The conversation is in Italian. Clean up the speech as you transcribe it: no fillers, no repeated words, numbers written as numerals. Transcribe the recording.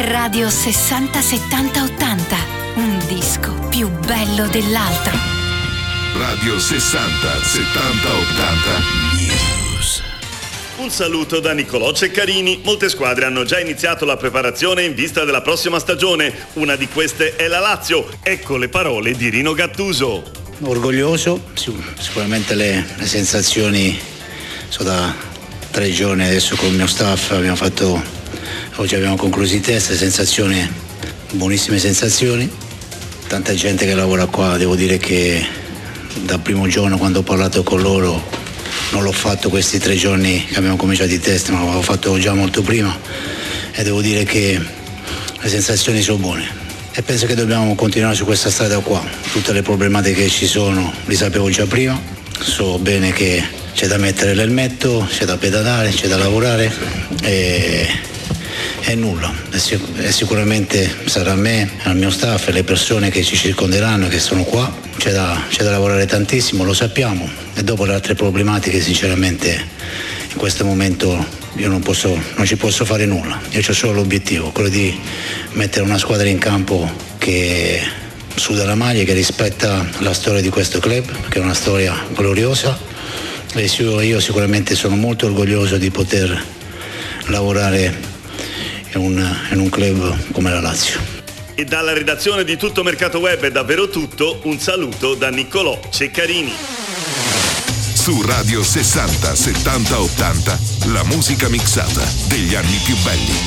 Radio 60 70 80, un disco più bello dell'altro. Radio 60 70 80 News. Un saluto da Niccolò Ceccarini. Molte squadre hanno già iniziato la preparazione in vista della prossima stagione. Una di queste è la Lazio. Ecco le parole di Rino Gattuso. Orgoglioso, sicuramente le sensazioni sono da 3 giorni adesso con il mio staff, oggi abbiamo concluso i test, sensazioni, buonissime sensazioni, tanta gente che lavora qua, devo dire che dal primo giorno quando ho parlato con loro non l'ho fatto questi 3 giorni che abbiamo cominciato i test, ma l'avevo fatto già molto prima e devo dire che le sensazioni sono buone e penso che dobbiamo continuare su questa strada qua. Tutte le problematiche che ci sono li sapevo già prima, so bene che c'è da mettere l'elmetto, c'è da pedalare, c'è da lavorare e nulla, e sicuramente sarà a me, al mio staff e le persone che ci circonderanno, che sono qua, c'è da lavorare tantissimo, lo sappiamo, e dopo le altre problematiche sinceramente in questo momento io non ci posso fare nulla. Io ho solo l'obiettivo, quello di mettere una squadra in campo che suda la maglia, che rispetta la storia di questo club, che è una storia gloriosa, e io sicuramente sono molto orgoglioso di poter lavorare in un club come la Lazio. E dalla redazione di Tutto Mercato Web è davvero tutto. Un saluto da Niccolò Ceccarini. Su Radio 60 70 80 la musica mixata degli anni più belli.